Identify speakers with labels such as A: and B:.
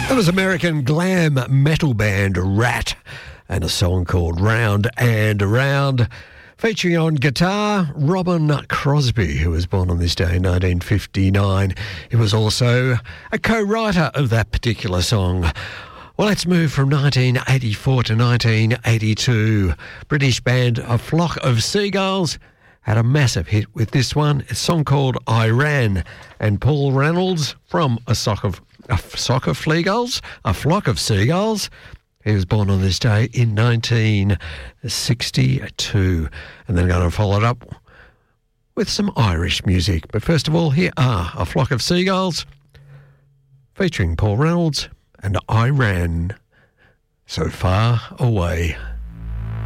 A: That was American glam metal band Rat and a song called Round and Around, featuring on guitar Robin Crosby, who was born on this day in 1959. He was also a co-writer of that particular song. Well, let's move from 1984 to 1982. British band A Flock of Seagulls had a massive hit with this one. It's a song called I Ran, and Paul Reynolds from A Flock of Seagulls. He was born on this day in 1962. And then going to follow it up with some Irish music. But first of all, here are A Flock of Seagulls featuring Paul Reynolds and I Ran So Far Away.